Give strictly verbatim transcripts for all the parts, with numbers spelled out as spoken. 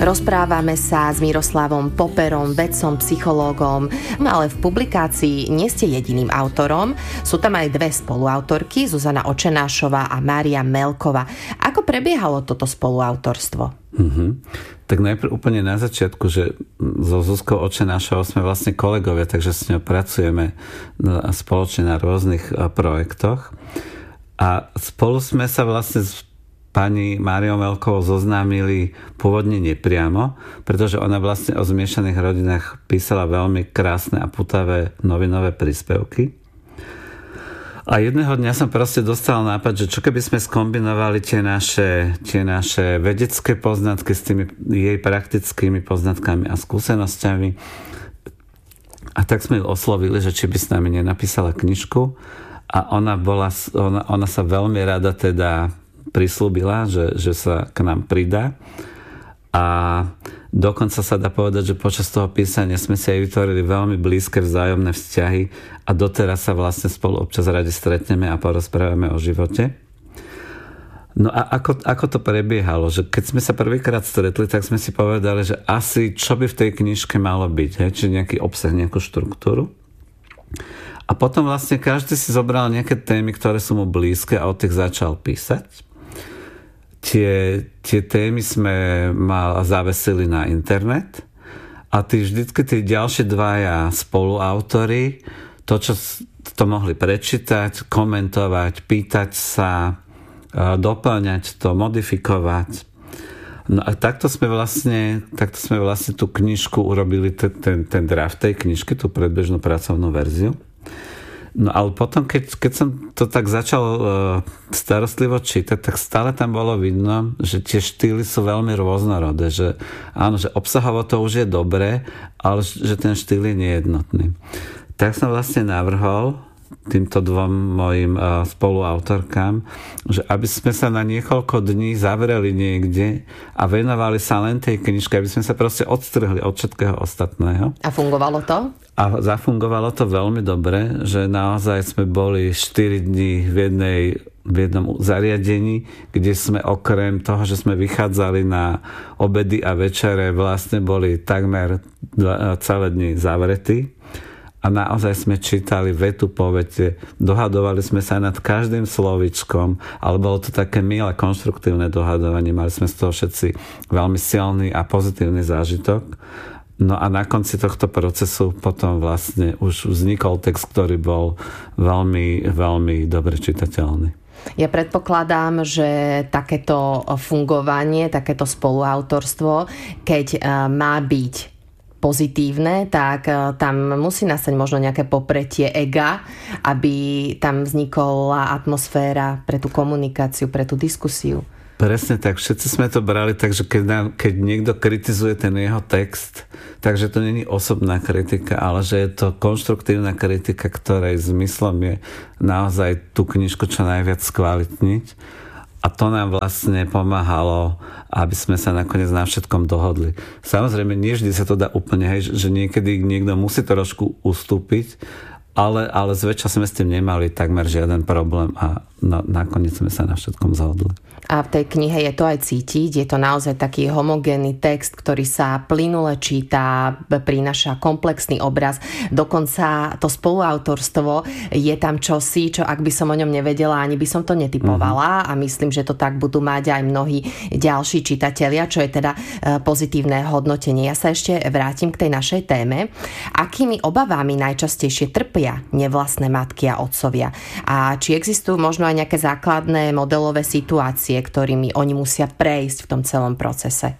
Rozprávame sa s Miroslavom Poperom, vedcom, psychológom, ale v publikácii nie ste jediným autorom. Sú tam aj dve spoluautorky, Zuzana Očenášová a Mária Melková. Ako prebiehalo toto spoluautorstvo? Mm-hmm. Tak najprv úplne na začiatku, že so Zuzkou Očenášovou sme vlastne kolegovia, takže s ňou pracujeme spoločne na rôznych projektoch. A spolu sme sa vlastne s pani Máriou Melkovou zoznámili pôvodne nepriamo, pretože ona vlastne o zmiešaných rodinách písala veľmi krásne a putavé novinové príspevky. A jedného dňa som proste dostal nápad, že čo keby sme skombinovali tie naše, tie naše vedecké poznatky s tými jej praktickými poznatkami a skúsenosťami. A tak sme ju oslovili, že či by s nami nenapísala knižku. A ona, bola, ona, ona sa veľmi rada teda prislúbila, že, že sa k nám pridá. A dokonca sa dá povedať, že počas toho písania sme si aj vytvorili veľmi blízke vzájomné vzťahy a doteraz sa vlastne spolu občas radi stretneme a porozprávame o živote. No a ako, ako to prebiehalo? Že keď sme sa prvýkrát stretli, tak sme si povedali, že asi čo by v tej knižke malo byť, hej? Či nejaký obsah, nejakú štruktúru. A potom vlastne každý si zobral nejaké témy, ktoré sú mu blízke a od tých začal písať. Tie, tie témy sme mal zavesili na internet a tí vždycky tí ďalšie dvaja spoluautori to, čo to mohli prečítať, komentovať, pýtať sa, doplňať to, modifikovať. No a takto sme vlastne, takto sme vlastne tú knižku urobili, ten, ten, ten draft tej knižky, tú predbežnú pracovnú verziu. No ale potom, keď, keď som to tak začal uh, starostlivo čítať, tak stále tam bolo vidno, že tie štýly sú veľmi rôznorodé, že áno, že obsahovo to už je dobré, ale že ten štýl je nejednotný. Tak som vlastne navrhol týmto dvom mojim uh, spoluautorkám, že aby sme sa na niekoľko dní zavreli niekde a venovali sa len tej knižke, aby sme sa proste odstrhli od všetkého ostatného. A fungovalo to? A zafungovalo to veľmi dobre, že naozaj sme boli štyri dni v, jednej, v jednom zariadení, kde sme okrem toho, že sme vychádzali na obedy a večere, vlastne boli takmer dva, celé dni zavretí. A naozaj sme čítali vetu po vete, dohadovali sme sa nad každým slovičkom, ale bolo to také milé, konštruktívne dohadovanie. Mali sme z toho všetci veľmi silný a pozitívny zážitok. No a na konci tohto procesu potom vlastne už vznikol text, ktorý bol veľmi, veľmi dobre čitateľný. Ja predpokladám, že takéto fungovanie, takéto spoluautorstvo, keď má byť pozitívne, tak tam musí nastať možno nejaké popretie ega, aby tam vznikla atmosféra pre tú komunikáciu, pre tú diskusiu. Presne tak, všetci sme to brali tak, že keď, nám, keď niekto kritizuje ten jeho text, takže to nie je osobná kritika, ale že je to konštruktívna kritika, ktorej zmyslom je naozaj tú knižku čo najviac skvalitniť. A to nám vlastne pomáhalo, aby sme sa nakoniec na všetkom dohodli. Samozrejme, nie vždy sa to dá úplne, hej, že niekedy niekto musí trošku ustúpiť, ale, ale zväčša sme s tým nemali takmer žiaden problém a na, nakoniec sme sa na všetkom zhodli. A v tej knihe je to aj cítiť, je to naozaj taký homogénny text, ktorý sa plynule číta, prináša komplexný obraz. Dokonca to spoluautorstvo je tam čosi, čo ak by som o ňom nevedela, ani by som to netypovala, uh-huh. A myslím, že to tak budú mať aj mnohí ďalší čitatelia, čo je teda pozitívne hodnotenie. Ja sa ešte vrátim k tej našej téme. Akými obavami najčastejšie trpia nevlastné matky a otcovia? A či existujú možno aj nejaké základné modelové situácie, ktorými oni musia prejsť v tom celom procese?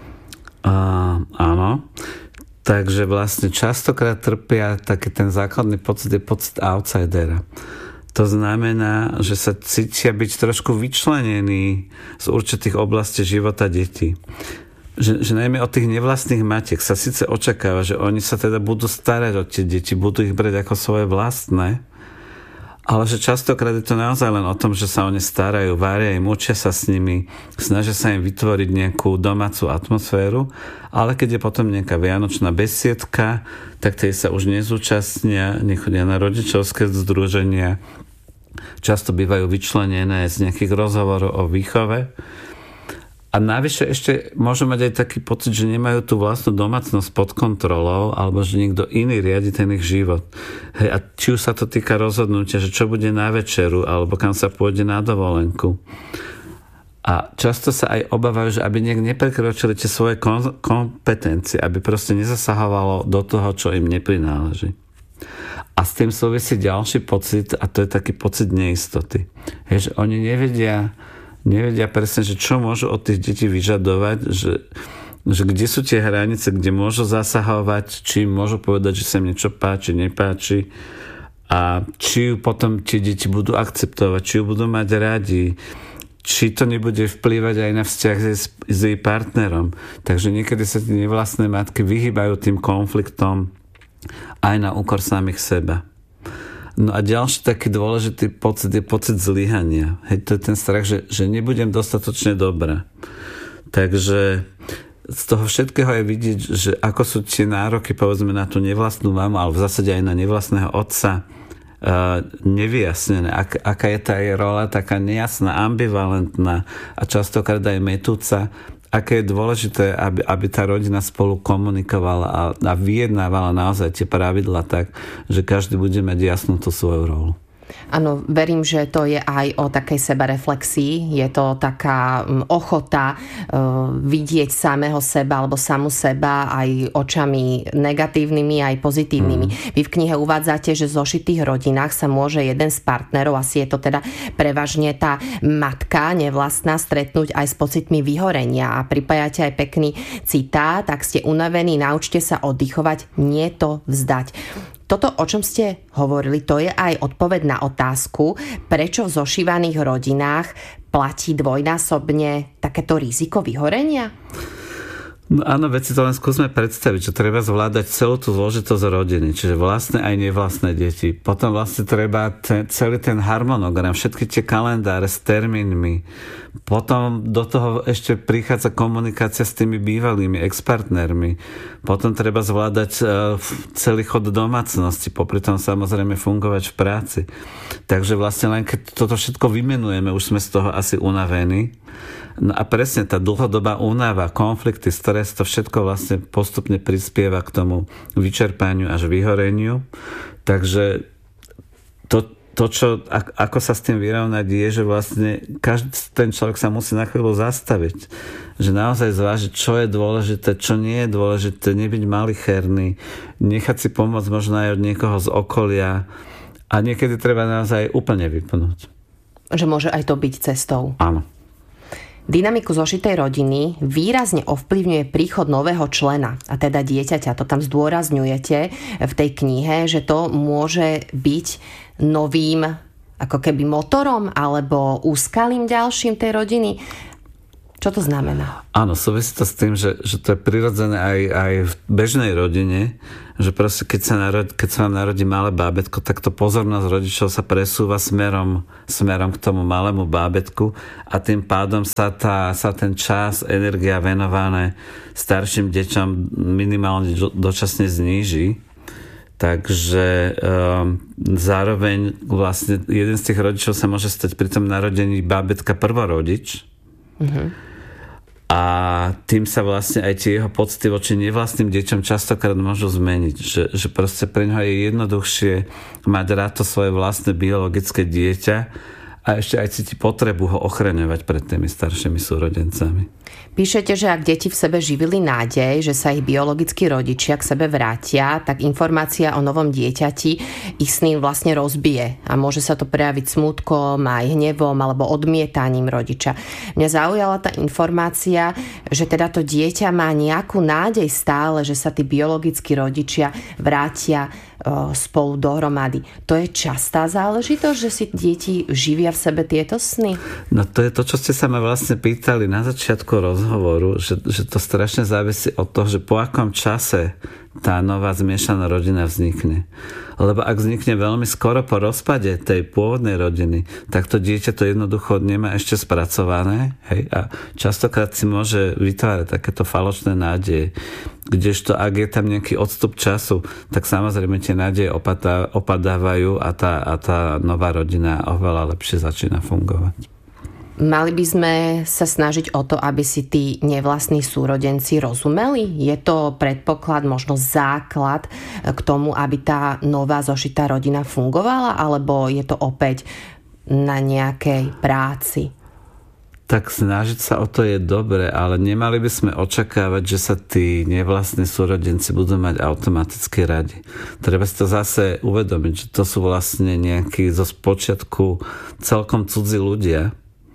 Uh, áno. Takže vlastne častokrát trpia taký ten základný pocit, je pocit outsidera. To znamená, že sa cítia byť trošku vyčlenení z určitých oblastí života detí. Že, že najmä od tých nevlastných matiek sa síce očakáva, že oni sa teda budú starať o tie deti, budú ich brať ako svoje vlastné, ale že častokrát je to naozaj len o tom, že sa o ne starajú, varia im, učia sa s nimi, snažia sa im vytvoriť nejakú domácu atmosféru, ale keď je potom nejaká vianočná besiedka, tak tej sa už nezúčastnia, nechodia na rodičovské združenia, často bývajú vyčlenené z nejakých rozhovorov o výchove A navyše ešte môžu mať aj taký pocit, že nemajú tú vlastnú domácnosť pod kontrolou, alebo že niekto iný riadi ten ich život. Hej, a či už sa to týka rozhodnutia, že čo bude na večeru, alebo kam sa pôjde na dovolenku. A často sa aj obávajú, že aby nejak neprekročili tie svoje kompetencie, aby proste nezasahovalo do toho, čo im neprináleží. A s tým súvisí ďalší pocit, a to je taký pocit neistoty. Hej, že oni nevedia nevedia presne, že čo môžu od tých detí vyžadovať, že, že kde sú tie hranice, kde môžu zasahovať, či môžu povedať, že sa im niečo páči, nepáči a či ju potom tie deti budú akceptovať, či ju budú mať radi, či to nebude vplývať aj na vzťah s, s jej partnerom. Takže niekedy sa tie nevlastné matky vyhýbajú tým konfliktom aj na úkor samých seba. No a ďalší taký dôležitý pocit je pocit zlyhania. Hej, to je ten strach, že, že nebudem dostatočne dobrá. Takže z toho všetkého je vidieť, že ako sú tie nároky, povedzme, na tú nevlastnú mamu, ale v zásade aj na nevlastného otca uh, nevyjasnené. Ak, aká je tá jej rola, taká nejasná, ambivalentná a častokrát aj metúca. Aké je dôležité, aby, aby tá rodina spolu komunikovala a, a vyjednávala naozaj tie pravidlá tak, že každý bude mať jasnú tú svoju rolu. Áno, verím, že to je aj o takej sebareflexii. Je to taká ochota uh, vidieť samého seba alebo samu seba aj očami negatívnymi, aj pozitívnymi. Mm. Vy v knihe uvádzate, že v zošitých rodinách sa môže jeden z partnerov, asi je to teda prevažne tá matka nevlastná, stretnúť aj s pocitmi vyhorenia. A pripájate aj pekný citát: ak ste unavení, naučte sa oddychovať, nie to vzdať. Toto, o čom ste hovorili, to je aj odpoveď na otázku, prečo v zošívaných rodinách platí dvojnásobne takéto riziko vyhorenia? No áno, veď si to len skúsme predstaviť, že treba zvládať celú tú zložitosť rodiny, čiže vlastné aj nevlastné deti. Potom vlastne treba ten, celý ten harmonogram, všetky tie kalendáre s termínmi. Potom do toho ešte prichádza komunikácia s tými bývalými ex-partnermi. Potom treba zvládať uh, celý chod domácnosti, popri tom samozrejme fungovať v práci. Takže vlastne len keď toto všetko vymenujeme, už sme z toho asi unavení. No a presne tá dlhodobá únava, konflikty, stres, to všetko vlastne postupne prispieva k tomu vyčerpaniu až vyhoreniu. Takže to, to čo, ako sa s tým vyrovnať, je, že vlastne každý ten človek sa musí na chvíľu zastaviť. Že naozaj zvážiť, čo je dôležité, čo nie je dôležité, nebyť malicherný, nechať si pomôcť možno aj od niekoho z okolia a niekedy treba naozaj úplne vypnúť. Že môže aj to byť cestou. Áno. Dynamiku zošitej rodiny výrazne ovplyvňuje príchod nového člena, a teda dieťaťa. To tam zdôrazňujete v tej knihe, že to môže byť novým ako keby motorom alebo úskalím ďalším tej rodiny. Čo to znamená? Áno, súvisí to s tým, že, že to je prirodzené aj, aj v bežnej rodine, že proste keď sa, narod, keď sa vám narodí malé bábätko, tak to pozornosť rodičov sa presúva smerom, smerom k tomu malému bábätku a tým pádom sa, tá, sa ten čas, energia venované starším deťom minimálne dočasne zníži. Takže um, zároveň vlastne jeden z tých rodičov sa môže stať pri tom narodení bábätka prvorodič. Mhm. A tým sa vlastne aj tie jeho pocity voči nevlastným deťom častokrát môžu zmeniť. Že, že proste pre ňoho je jednoduchšie mať rád to svoje vlastné biologické dieťa a ešte aj cíti potrebu ho ochraňovať pred tými staršími súrodencami. Píšete, že ak deti v sebe živili nádej, že sa ich biologickí rodičia k sebe vrátia, tak informácia o novom dieťati ich sny vlastne rozbije a môže sa to prejaviť smútkom, aj hnevom alebo odmietaním rodiča. Mňa zaujala tá informácia, že teda to dieťa má nejakú nádej stále, že sa tí biologickí rodičia vrátia o, spolu dohromady. To je častá záležitosť, že si deti živia v sebe tieto sny? No to je to, čo ste sa ma vlastne pýtali na začiatku rozhovoru, že, že to strašne závisí od toho, že po akom čase tá nová zmiešaná rodina vznikne. Lebo ak vznikne veľmi skoro po rozpade tej pôvodnej rodiny, tak to dieťa to jednoducho nemá ešte spracované, hej, a častokrát si môže vytvárať takéto falošné nádeje. Kdežto ak je tam nejaký odstup času, tak samozrejme tie nádeje opadá, opadávajú a tá, a tá nová rodina oveľa lepšie začína fungovať. Mali by sme sa snažiť o to, aby si tí nevlastní súrodenci rozumeli? Je to predpoklad, možno základ k tomu, aby tá nová zošitá rodina fungovala? Alebo je to opäť na nejakej práci? Tak snažiť sa o to je dobre, ale nemali by sme očakávať, že sa tí nevlastní súrodenci budú mať automaticky radi. Treba si to zase uvedomiť, že to sú vlastne nejakí zo spočiatku celkom cudzí ľudia,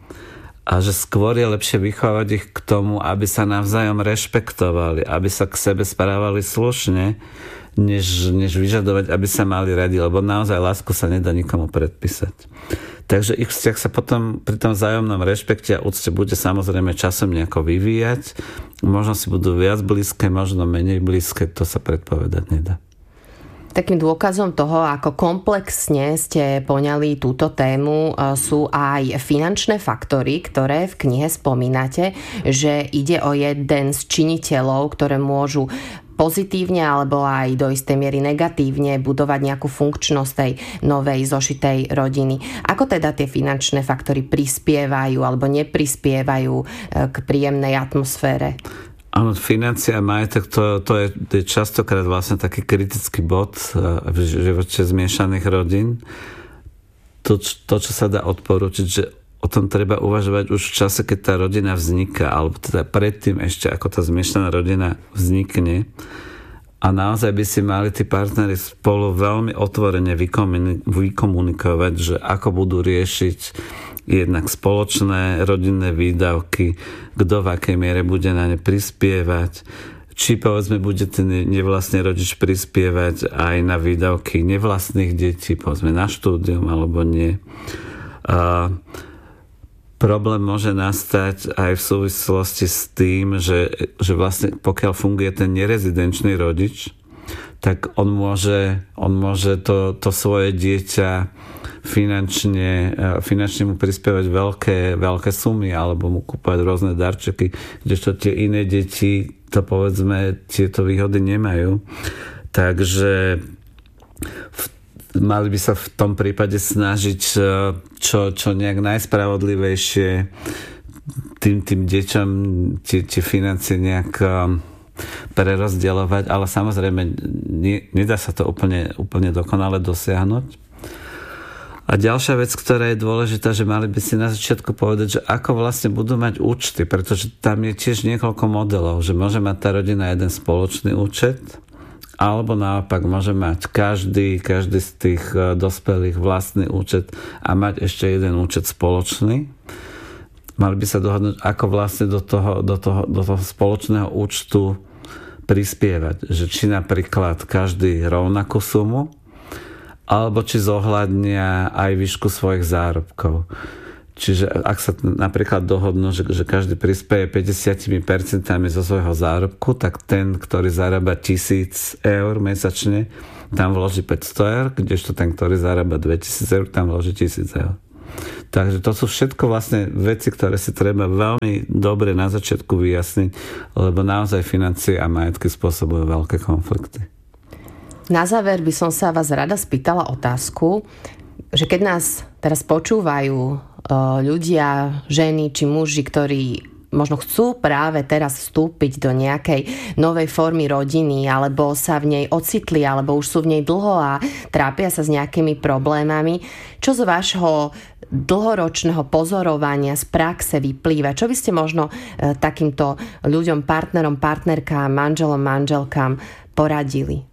a že skôr je lepšie vychovať ich k tomu, aby sa navzájom rešpektovali, aby sa k sebe správali slušne, než, než vyžadovať, aby sa mali radi, lebo naozaj lásku sa nedá nikomu predpísať. Takže ich vzťah sa potom pri tom vzájomnom rešpekte a úcte bude samozrejme časom nejako vyvíjať. Možno si budú viac blízke, možno menej blízke, to sa predpovedať nedá. Takým dôkazom toho, ako komplexne ste poňali túto tému, sú aj finančné faktory, ktoré v knihe spomínate, že ide o jeden z činiteľov, ktoré môžu pozitívne alebo aj do istej miery negatívne budovať nejakú funkčnosť tej novej zošitej rodiny. Ako teda tie finančné faktory prispievajú alebo neprispievajú k príjemnej atmosfére? Áno, financia a majetok, to, to je, to je častokrát vlastne taký kritický bod v živote zmiešaných rodín. To, to, čo sa dá odporučiť, že o tom treba uvažovať už v čase, keď tá rodina vzniká, alebo teda predtým ešte, ako tá zmiešaná rodina vznikne. A naozaj by si mali tí partneri spolu veľmi otvorene vykomunikovať, že ako budú riešiť jednak spoločné rodinné výdavky, kto v akej miere bude na ne prispievať, či povedzme bude ten nevlastný rodič prispievať aj na výdavky nevlastných detí, povedzme na štúdium alebo nie. A problém môže nastať aj v súvislosti s tým, že, že vlastne pokiaľ funguje ten nerezidenčný rodič, tak on môže, on môže to, to svoje dieťa finančne, finančne mu prispievať veľké, veľké sumy alebo mu kúpať rôzne darčeky, kdežto tie iné deti to povedzme tieto výhody nemajú. Takže v, mali by sa v tom prípade snažiť čo, čo nejak najspravodlivejšie tým, tým deťom tie, tie financie nejak prerozdeľovať, ale samozrejme nie, nedá sa to úplne, úplne dokonale dosiahnuť. A ďalšia vec, ktorá je dôležitá, že mali by si na začiatku povedať, že ako vlastne budú mať účty, pretože tam je tiež niekoľko modelov, že môže mať tá rodina jeden spoločný účet, alebo naopak môže mať každý, každý z tých dospelých vlastný účet a mať ešte jeden účet spoločný. Mali by sa dohodnúť, ako vlastne do toho, do toho, do toho spoločného účtu prispievať. Že či napríklad každý rovnakú sumu, alebo či zohľadnia aj výšku svojich zárobkov. Čiže ak sa napríklad dohodnú, že, že každý prispieje päťdesiat percent zo svojho zárobku, tak ten, ktorý zarába tisíc eur mesačne, tam vloží päťsto eur, kdežto ten, ktorý zarába dvetisíc eur, tam vloží tisíc eur. Takže to sú všetko vlastne veci, ktoré si treba veľmi dobre na začiatku vyjasniť, lebo naozaj financie a majetky spôsobujú veľké konflikty. Na záver by som sa vás rada spýtala otázku, že keď nás teraz počúvajú ľudia, ženy či muži, ktorí možno chcú práve teraz vstúpiť do nejakej novej formy rodiny, alebo sa v nej ocitli, alebo už sú v nej dlho a trápia sa s nejakými problémami, čo z vášho dlhoročného pozorovania z praxe vyplýva? Čo by ste možno takýmto ľuďom, partnerom, partnerkám, manželom, manželkám poradili?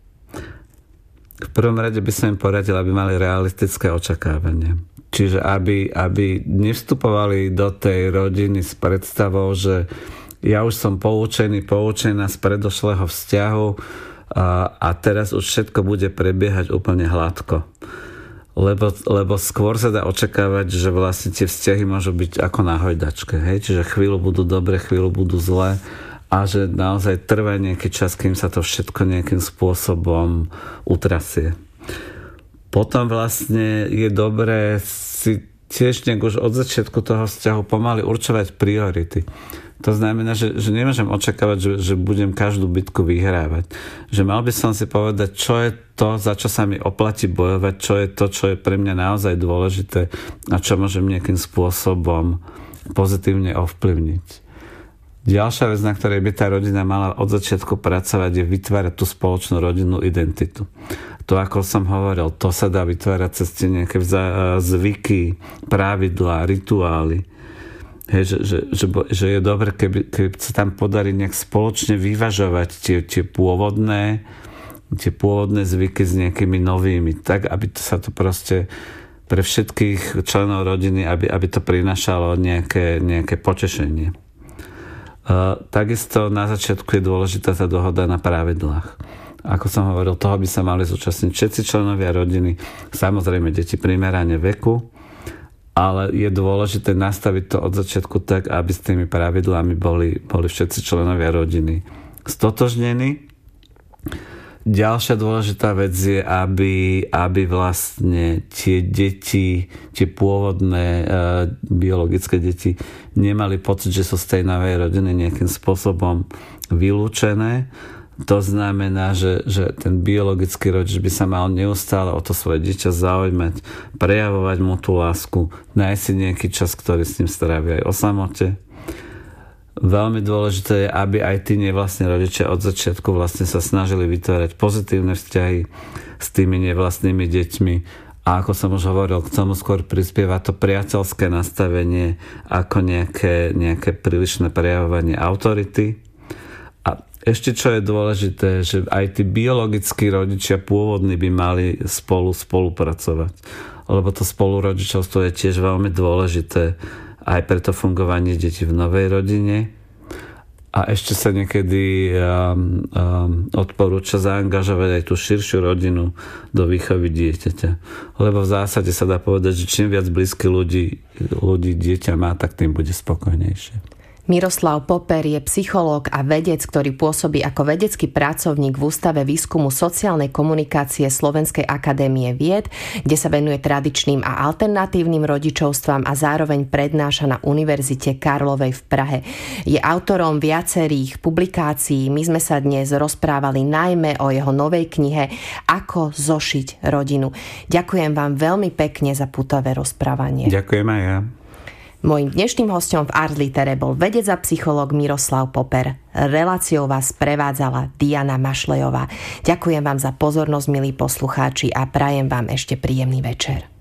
V prvom rade by som im poradil, aby mali realistické očakávania. Čiže aby, aby nevstupovali do tej rodiny s predstavou, že ja už som poučený, poučená z predošlého vzťahu a, a teraz už všetko bude prebiehať úplne hladko. Lebo, lebo skôr sa dá očakávať, že vlastne tie vzťahy môžu byť ako na hojdačke. Hej? Čiže chvíľu budú dobre, chvíľu budú zlé. A že naozaj trvá nejaký čas, kým sa to všetko nejakým spôsobom utrasie. Potom vlastne je dobré si tiež nejak už od začiatku toho vzťahu pomaly určovať priority. To znamená, že, že nemôžem očakávať, že, že budem každú bitku vyhrávať. Že mal by som si povedať, čo je to, za čo sa mi oplatí bojovať, čo je to, čo je pre mňa naozaj dôležité a čo môžem nejakým spôsobom pozitívne ovplyvniť. Ďalšia vec, na ktorej by tá rodina mala od začiatku pracovať, je vytvárať tú spoločnú rodinnú identitu. To, ako som hovoril, to sa dá vytvárať cez tie nejaké zvyky, pravidlá, rituály. Hej, že, že, že, že je dobre, keby, keby sa tam podarí nejak spoločne vyvažovať tie, tie pôvodné tie pôvodné zvyky s nejakými novými, tak, aby to sa to proste pre všetkých členov rodiny, aby, aby to prinášalo nejaké, nejaké potešenie. Uh, takisto na začiatku je dôležitá tá dohoda na pravidlách. Ako som hovoril, toho by sa mali zúčastniť všetci členovia rodiny, samozrejme deti primerane veku, ale je dôležité nastaviť to od začiatku tak, aby s tými pravidlami boli, boli všetci členovia rodiny stotožnení. Ďalšia dôležitá vec je, aby, aby vlastne tie deti, tie pôvodné e, biologické deti nemali pocit, že sú z tej novej rodiny nejakým spôsobom vylúčené. To znamená, že, že ten biologický rodič by sa mal neustále o to svoje dieťa zaujímať, prejavovať mu tú lásku, nájsť si nejaký čas, ktorý s ním strávi aj o samote. Veľmi dôležité je, aby aj tí nevlastní rodičia od začiatku vlastne sa snažili vytvárať pozitívne vzťahy s tými nevlastnými deťmi. A ako som už hovoril, k tomu skôr prispieva to priateľské nastavenie ako nejaké, nejaké prílišné prejavovanie autority. A ešte čo je dôležité, že aj tí biologickí rodičia pôvodní by mali spolu spolupracovať. Lebo to spolurodičovstvo je tiež veľmi dôležité aj pre to fungovanie detí v novej rodine. A ešte sa niekedy um, um, odporúča zaangažovať aj tú širšiu rodinu do výchovy dieťaťa. Lebo v zásade sa dá povedať, že čím viac blízky ľudí, ľudí dieťa má, tak tým bude spokojnejšie. Miroslav Poper je psychológ a vedec, ktorý pôsobí ako vedecký pracovník v Ústave výskumu sociálnej komunikácie Slovenskej akadémie vied, kde sa venuje tradičným a alternatívnym rodičovstvám a zároveň prednáša na Univerzite Karlovej v Prahe. Je autorom viacerých publikácií. My sme sa dnes rozprávali najmä o jeho novej knihe Ako zošiť rodinu. Ďakujem vám veľmi pekne za pútavé rozprávanie. Ďakujem aj ja. Mojím dnešným hosťom v Artlitere bol vedec a psychológ Miroslav Poper. Reláciou vás prevádzala Diana Mašlejová. Ďakujem vám za pozornosť, milí poslucháči, a prajem vám ešte príjemný večer.